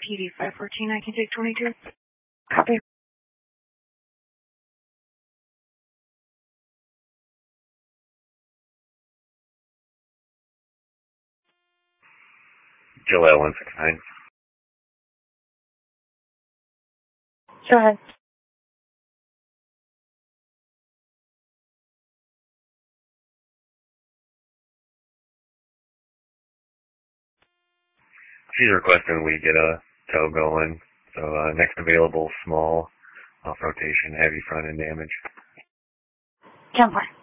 PD 514, I can take 22. Copy. Gillette 169. Go ahead. She's requesting we get a tow going. So next available, small, off rotation, heavy front end damage. 10-4.